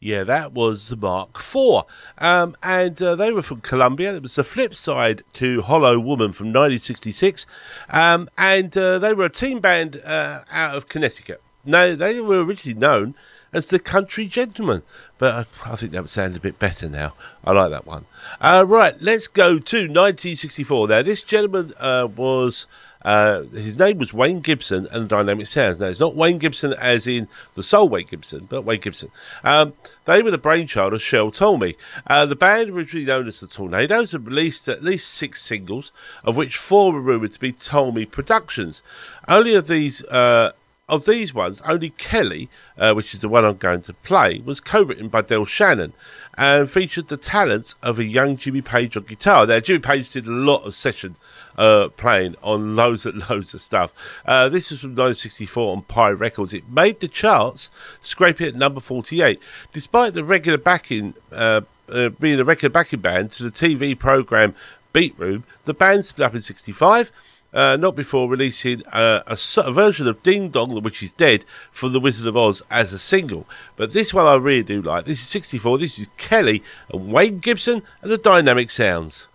Yeah, that was the Mark IV. And they were from Columbia. It was the flip side to Hollow Woman from 1966. And they were a team band out of Connecticut. Now, they were originally known as the Country Gentlemen, but I think that would sound a bit better now. I like that one. Right, let's go to 1964. Now, this gentleman was... his name was Wayne Gibson and the Dynamic Sounds. Now, it's not Wayne Gibson as in the soul Wayne Gibson, but Wayne Gibson. They were the brainchild of Shel Talmy. The band, originally known as the Tornadoes, had released at least 6 singles, of which 4 were rumoured to be Talmy productions. Only of these ones, only Kelly, which is the one I'm going to play, was co-written by Del Shannon and featured the talents of a young Jimmy Page on guitar. Now, Jimmy Page did a lot of session playing on loads and loads of stuff. This was from 1964 on Pie Records. It made the charts, scraping at number 48. Despite the regular backing, being a regular backing band to the TV programme Beat Room, the band split up in 65. Not before releasing a version of Ding Dong, Which Is Dead, from The Wizard of Oz as a single. But this one I really do like. This is 64. This is Kelly and Wayne Gibson and the Dynamic Sounds.